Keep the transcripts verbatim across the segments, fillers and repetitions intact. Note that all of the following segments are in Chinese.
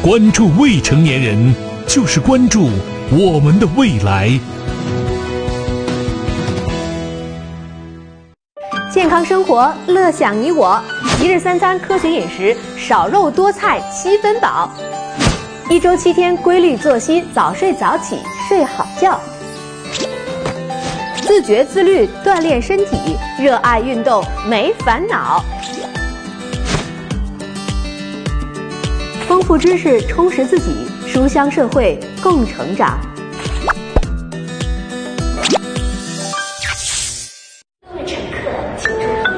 关注未成年人，就是关注我们的未来。 健康生活，乐享你我。一日三餐科学饮食，少肉多菜七分饱。一周七天规律作息，早睡早起，睡好觉。自觉自律，锻炼身体，热爱运动，没烦恼。丰富知识，充实自己，书香社会，共成长。 各位乘客，请注意，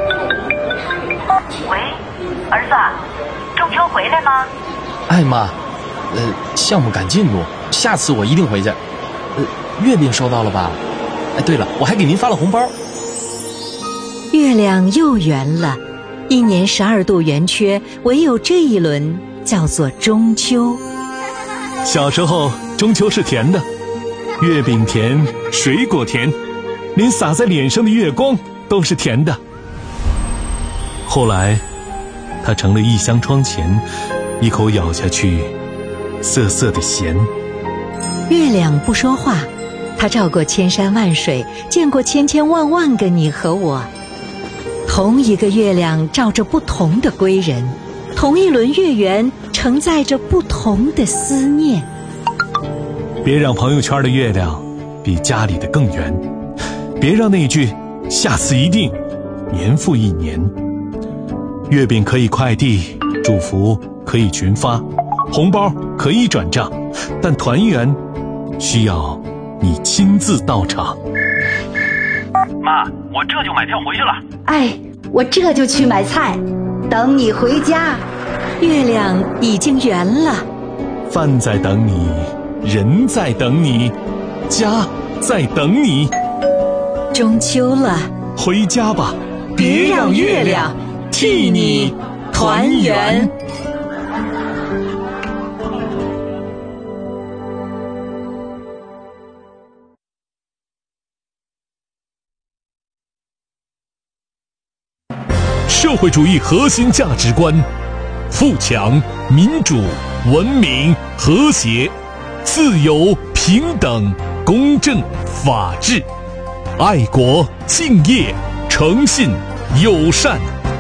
喂，儿子，中秋回来吗？ 哎妈，呃，项目赶进度，下次我一定回去。呃，月饼收到了吧？哎，对了，我还给您发了红包。 月亮又圆了，一年十二度圆缺，唯有这一轮叫做中秋。 小时候，中秋是甜的，月饼甜，水果甜，连洒在脸上的月光都是甜的。后来，它成了一箱窗前，一口咬下去，涩涩的咸。 月亮不说话，它照过千山万水，见过千千万万个你和我。同一个月亮照着不同的归人，同一轮月圆承载着不同的思念。 别让朋友圈的月亮比家里的更圆，别让那句下次一定年复一年。月饼可以快递，祝福可以群发，红包可以转账，但团圆需要你亲自到场。 妈，我这就买票回去了。 哎，我这就去买菜，等你回家。 月亮已经圆了， 饭在等你，人在等你，家在等你。 中秋了， 回家吧，别让月亮替你团圆。社会主义核心价值观：富强、民主、文明、和谐、自由、平等、公正、法治、爱国、敬业、诚信、友善。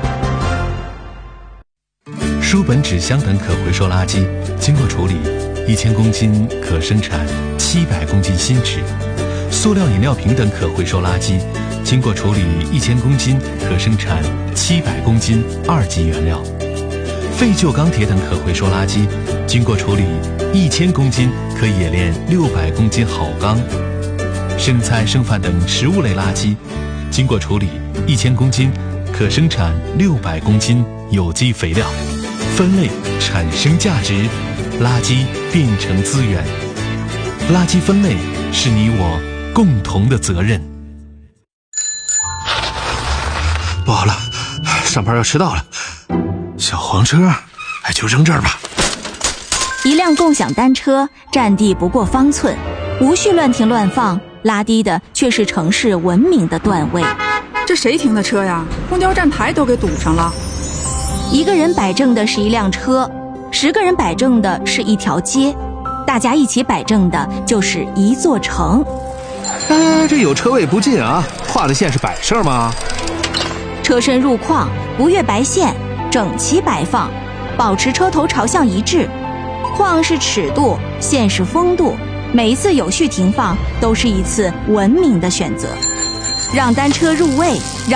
书本、纸箱等可回收垃圾经过处理，一千公斤可生产七百公斤新纸；塑料饮料瓶等可回收垃圾经过处理，一千公斤可生产七百公斤二级原料；废旧钢铁等可回收垃圾经过处理，一千公斤可冶炼六百公斤好钢；生菜、剩饭等食物类垃圾经过处理，一千公斤可生产六百公斤有机肥料。分类产生价值，垃圾变成资源。垃圾分类是你我共同的责任。 不好了，上班要迟到了。小黄车，哎，就扔这儿吧。 一辆共享单车，占地不过方寸，无序乱停乱放，拉低的却是城市文明的段位。 这谁停的车呀？公交站牌都给堵上了。 一个人摆正的是一辆车，十个人摆正的是一条街，大家一起摆正的就是一座城。 哎，这有车位不进啊？画的线是摆设吗？ 车身入框，不越白线，整齐摆放，保持车头朝向一致。框是尺度，线是风度，每一次有序停放都是一次文明的选择。让单车入位，让